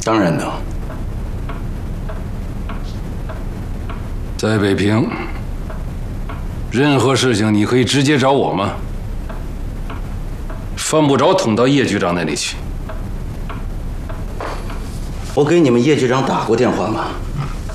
当然能。 在北平，任何事情你可以直接找我吗？犯不着捅到叶局长那里去。 我给你们叶局长打过电话吗？